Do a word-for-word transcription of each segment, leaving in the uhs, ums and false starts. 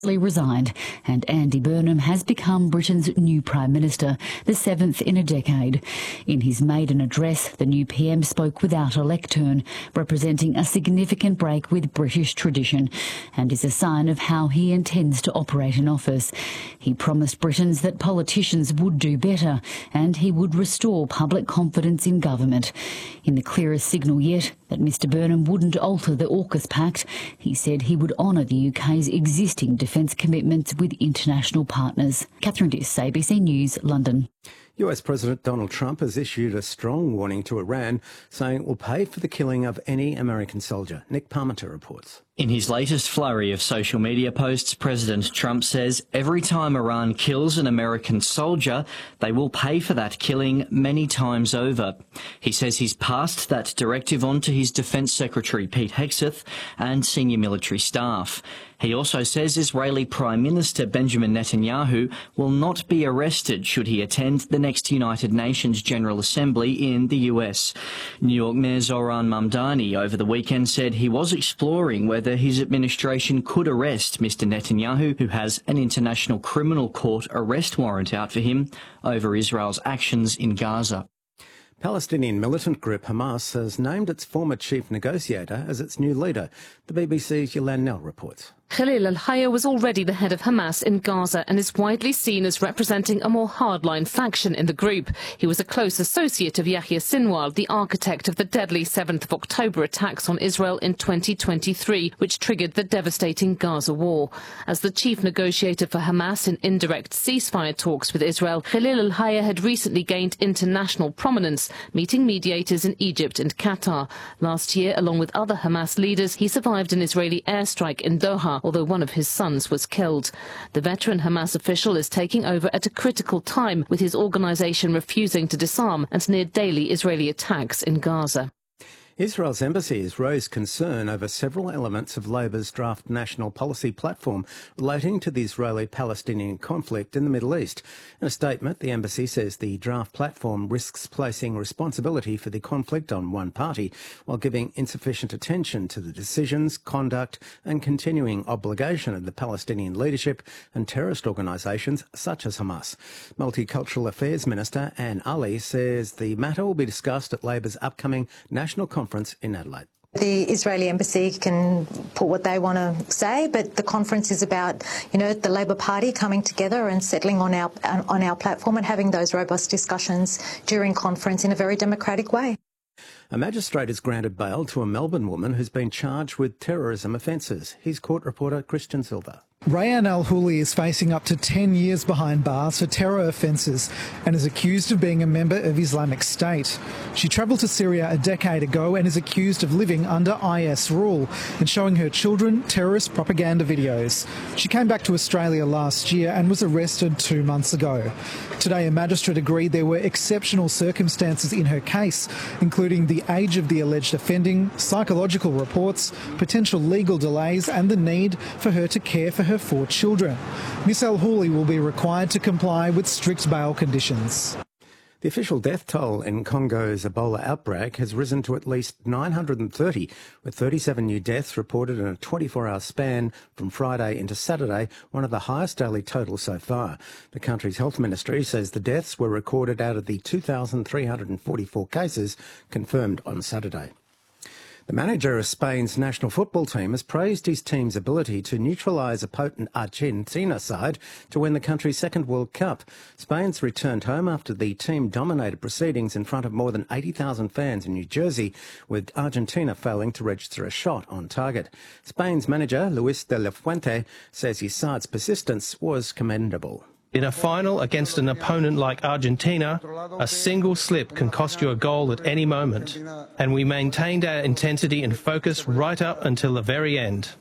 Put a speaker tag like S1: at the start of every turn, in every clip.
S1: resigned, and Andy Burnham has become Britain's new Prime Minister, the seventh in a decade. In his maiden address, the new P M spoke without a lectern, representing a significant break with British tradition, and is a sign of how he intends to operate in office. He promised Britons that politicians would do better, and he would restore public confidence in government. In the clearest signal yet that Mr Burnham wouldn't alter the AUKUS Pact, he said he would honour the U K's existing defence commitments with international partners. Catherine Diss, A B C News, London.
S2: U S President Donald Trump has issued a strong warning to Iran, saying it will pay for the killing of any American soldier. Nick Parmenter reports.
S3: In his latest flurry of social media posts, President Trump says every time Iran kills an American soldier, they will pay for that killing many times over. He says he's passed that directive on to his Defence Secretary Pete Hegseth and senior military staff. He also says Israeli Prime Minister Benjamin Netanyahu will not be arrested should he attend the next United Nations General Assembly in the U S. New York Mayor Zoran Mamdani over the weekend said he was exploring whether his administration could arrest Mr Netanyahu, who has an International Criminal Court arrest warrant out for him over Israel's actions in Gaza.
S2: Palestinian militant group Hamas has named its former chief negotiator as its new leader. The B B C's Yolande Nell reports.
S4: Khalil al-Hayya was already the head of Hamas in Gaza and is widely seen as representing a more hardline faction in the group. He was a close associate of Yahya Sinwar, the architect of the deadly seventh of October attacks on Israel in twenty twenty-three, which triggered the devastating Gaza war. As the chief negotiator for Hamas in indirect ceasefire talks with Israel, Khalil al-Hayya had recently gained international prominence, meeting mediators in Egypt and Qatar. Last year, along with other Hamas leaders, he survived an Israeli airstrike in Doha, although one of his sons was killed. The veteran Hamas official is taking over at a critical time, with his organisation refusing to disarm and near daily Israeli attacks in Gaza.
S2: Israel's embassy has raised concern over several elements of Labor's draft national policy platform relating to the Israeli-Palestinian conflict in the Middle East. In a statement, the embassy says the draft platform risks placing responsibility for the conflict on one party while giving insufficient attention to the decisions, conduct and continuing obligation of the Palestinian leadership and terrorist organisations such as Hamas. Multicultural Affairs Minister Anne Ali says the matter will be discussed at Labor's upcoming national conference in Adelaide.
S5: The Israeli embassy can put what they want to say, but the conference is about, you know, the Labor Party coming together and settling on our on our platform and having those robust discussions during conference in a very democratic way.
S2: A magistrate has granted bail to a Melbourne woman who's been charged with terrorism offences. Here's court reporter Christian Silva.
S6: Rayan Al-Houli is facing up to ten years behind bars for terror offences and is accused of being a member of Islamic State. She travelled to Syria a decade ago and is accused of living under I S rule and showing her children terrorist propaganda videos. She came back to Australia last year and was arrested two months ago. Today, a magistrate agreed there were exceptional circumstances in her case, including the age of the alleged offending, psychological reports, potential legal delays and the need for her to care for her four children. Miss Al-Houli will be required to comply with strict bail conditions.
S2: The official death toll in Congo's Ebola outbreak has risen to at least nine hundred thirty, with thirty-seven new deaths reported in a twenty-four hour span from Friday into Saturday, one of the highest daily totals so far. The country's health ministry says the deaths were recorded out of the two thousand three hundred forty-four cases confirmed on Saturday. The manager of Spain's national football team has praised his team's ability to neutralise a potent Argentina side to win the country's second World Cup. Spain's returned home after the team dominated proceedings in front of more than eighty thousand fans in New Jersey, with Argentina failing to register a shot on target. Spain's manager, Luis de la Fuente, says his side's persistence was commendable.
S7: In a final against an opponent like Argentina, a single slip can cost you a goal at any moment, and we maintained our intensity and focus right up until the very end.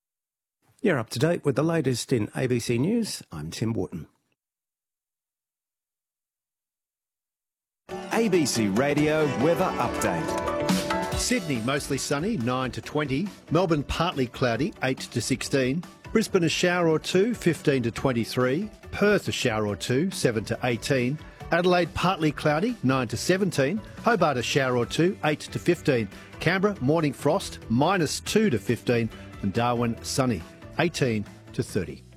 S2: You're up to date with the latest in A B C News. I'm Tim Wharton.
S8: A B C Radio Weather Update.
S9: Sydney mostly sunny, nine to twenty. Melbourne partly cloudy, eight to sixteen. Brisbane a shower or two, fifteen to twenty-three. Perth a shower or two, seven to eighteen. Adelaide partly cloudy, nine to seventeen. Hobart a shower or two, eight to fifteen. Canberra morning frost, minus two to fifteen. And Darwin sunny, eighteen to thirty.